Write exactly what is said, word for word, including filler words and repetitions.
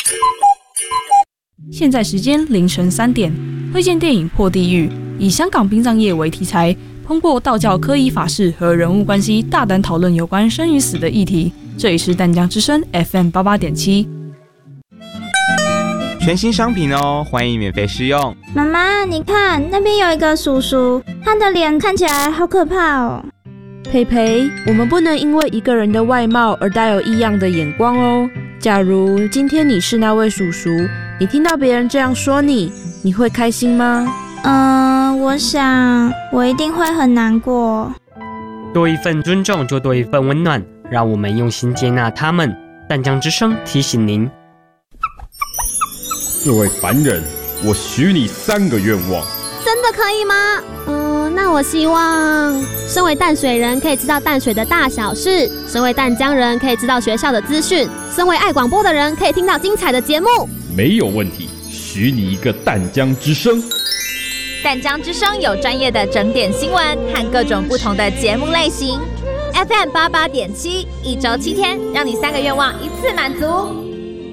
现在时间凌晨三点，推荐电影《破地狱》，以香港殡葬业为题材，通过道教科仪法事和人物关系，大胆讨论有关生与死的议题。这里是淡江之声 F M 八八点七。 全新商品哦，欢迎免费试用。 妈妈，你看那边有一个叔叔，他的脸看起来好可怕哦。 培培，我们不能因为一个人的外貌而带有异样的眼光哦。假如今天你是那位叔叔，你听到别人这样说你，你会开心吗？ 嗯、呃，我想我一定会很难过。 多一份尊重，就多一份温暖。让我们用心接纳他们。淡江之声提醒您。 各位凡人，我许你三个愿望。 真的可以吗？嗯、呃，那我希望身为淡水人可以知道淡水的大小事，身为淡江人可以知道学校的资讯，身为爱广播的人可以听到精彩的节目。 没有问题，许你一个淡江之声。 淡江之声有专业的整点新闻和各种不同的节目类型。F M 八八点七，一周七天，让你三个愿望一次满足。